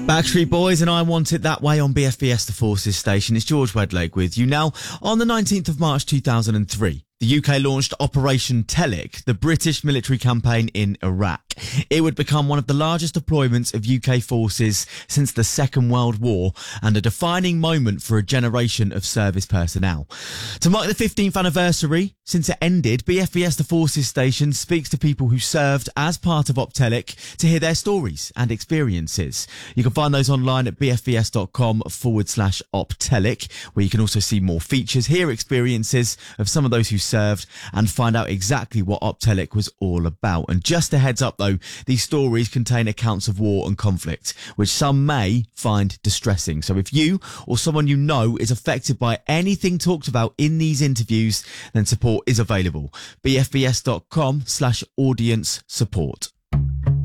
Backstreet Boys and I Want It That Way on BFBS The Forces station. It's George Wedlake with you now. On the 19th of March 2003, the UK launched Operation Telic, the British military campaign in Iraq. It would become one of the largest deployments of UK forces since the Second World War and a defining moment for a generation of service personnel. To mark the 15th anniversary since it ended, BFBS The Forces station speaks to people who served as part of OPTELIC to hear their stories and experiences. You can find those online at bfbs.com/OPTELIC, where you can also see more features, hear experiences of some of those who served, and find out exactly what OPTELIC was all about. And just a heads up though, these stories contain accounts of war and conflict, which some may find distressing. So if you or someone you know is affected by anything talked about in these interviews, then support is available. bfbs.com/audience support.